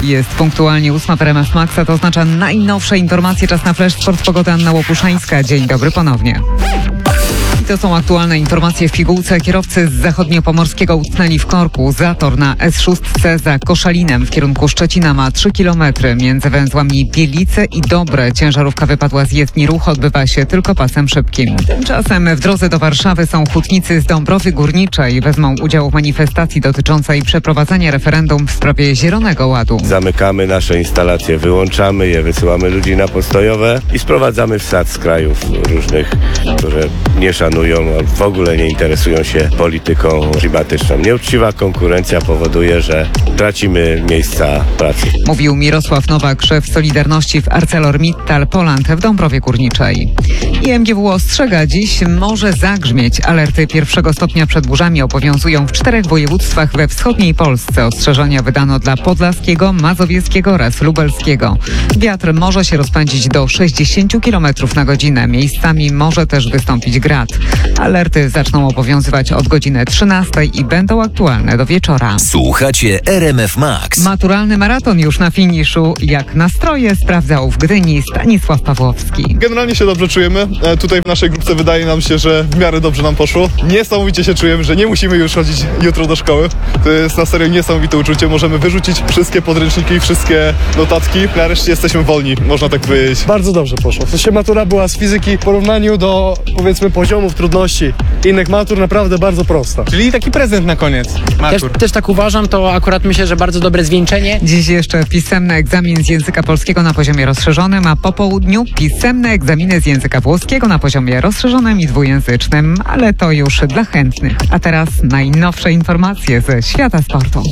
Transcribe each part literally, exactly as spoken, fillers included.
Jest punktualnie ósma w R M F Max, a to oznacza najnowsze informacje. Czas na Flash Sport, pogoda Anna Łopuszańska. Dzień dobry ponownie. I to są aktualne informacje w pigułce. Kierowcy z zachodniopomorskiego utknęli w korku. Zator na S sześć za Koszalinem w kierunku Szczecina ma trzy kilometry. Między węzłami Bielice i Dobre ciężarówka wypadła z jezdni. Ruch odbywa się tylko pasem szybkim. Tymczasem w drodze do Warszawy są hutnicy z Dąbrowy Górniczej. Wezmą udział w manifestacji dotyczącej przeprowadzenia referendum w sprawie Zielonego Ładu. Zamykamy nasze instalacje, wyłączamy je, wysyłamy ludzi na postojowe i sprowadzamy wsad z krajów różnych, które nie szanują, w ogóle nie interesują się polityką klimatyczną. Nieuczciwa konkurencja powoduje, że tracimy miejsca pracy. Mówił Mirosław Nowak, szef Solidarności w ArcelorMittal Poland w Dąbrowie Górniczej. I M G W ostrzega, dziś może zagrzmieć. Alerty pierwszego stopnia przed burzami obowiązują w czterech województwach we wschodniej Polsce. Ostrzeżenia wydano dla Podlaskiego, Mazowieckiego oraz Lubelskiego. Wiatr może się rozpędzić do sześćdziesiąt kilometrów na godzinę. Miejscami może też wystąpić grad. Alerty zaczną obowiązywać od godziny trzynastej i będą aktualne do wieczora. Słuchacie R M F Max. Maturalny maraton już na finiszu. Jak nastroje sprawdzał w Gdyni Stanisław Pawłowski. Generalnie się dobrze czujemy. E, tutaj w naszej grupce wydaje nam się, że w miarę dobrze nam poszło. Niesamowicie się czujemy, że nie musimy już chodzić jutro do szkoły. To jest na serio niesamowite uczucie. Możemy wyrzucić wszystkie podręczniki, wszystkie notatki. Nareszcie jesteśmy wolni, można tak powiedzieć. Bardzo dobrze poszło. W sensie matura była z fizyki w porównaniu do, powiedzmy, poziomów trudności innych matur naprawdę bardzo prosta. Czyli taki prezent na koniec matur. Też, też tak uważam, to akurat myślę, że bardzo dobre zwieńczenie. Dziś jeszcze pisemny egzamin z języka polskiego na poziomie rozszerzonym, a po południu pisemne egzaminy z języka włoskiego na poziomie rozszerzonym i dwujęzycznym, ale to już dla chętnych. A teraz najnowsze informacje ze świata sportu.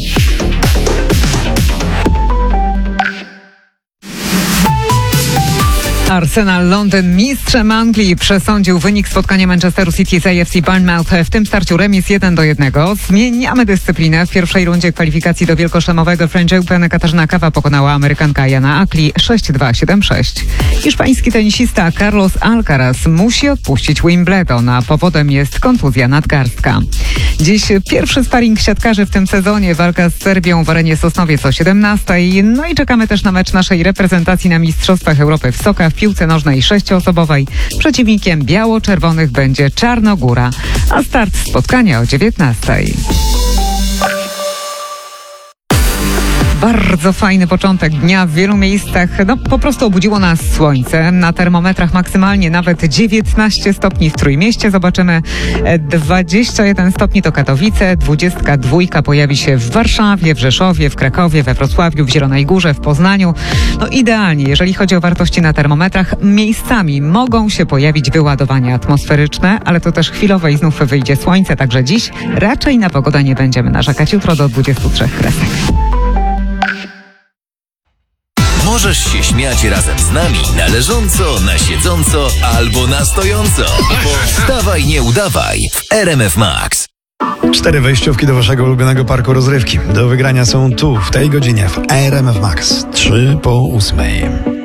Arsenal Londyn mistrzem Anglii przesądził wynik spotkania Manchesteru City z A F C Bournemouth. W tym starciu remis jeden do jednego. Zmieniamy dyscyplinę. W pierwszej rundzie kwalifikacji do wielkoszlemowego French Open Katarzyna Kawa pokonała Amerykanka Jana Akli sześć dwa siedem sześć. Hiszpański tenisista Carlos Alcaraz musi odpuścić Wimbledon, a powodem jest kontuzja nadgarstka. Dziś pierwszy sparring siatkarzy w tym sezonie. Walka z Serbią w arenie Sosnowiec o siedemnastej. No i czekamy też na mecz naszej reprezentacji na Mistrzostwach Europy w Soka w piłce nożnej sześcioosobowej. Przeciwnikiem biało-czerwonych będzie Czarnogóra, a start spotkania o dziewiętnastej. Bardzo fajny początek dnia w wielu miejscach. No, po prostu obudziło nas słońce. Na termometrach maksymalnie nawet dziewiętnaście stopni w Trójmieście. Zobaczymy dwadzieścia jeden stopni to Katowice, dwadzieścia dwa pojawi się w Warszawie, w Rzeszowie, w Krakowie, we Wrocławiu, w Zielonej Górze, w Poznaniu. No idealnie, jeżeli chodzi o wartości na termometrach, miejscami mogą się pojawić wyładowania atmosferyczne, ale to też chwilowe i znów wyjdzie słońce, także dziś raczej na pogodę nie będziemy narzekać. Jutro do dwudziestu trzech kresek. Możesz się śmiać razem z nami na leżąco, na siedząco albo na stojąco. Wstawaj, nie udawaj w R M F Max. Cztery wejściówki do waszego ulubionego parku rozrywki. Do wygrania są tu, w tej godzinie w R M F Max. Trzy po ósmej.